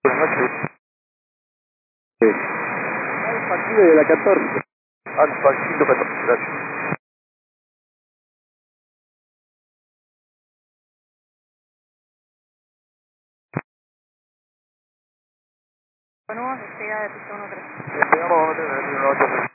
Buenas noches. Al partido de la 14. Alfa 114, gracias. Bueno, despega de pista 1-3. Despegamos, vamos a tener 1-8.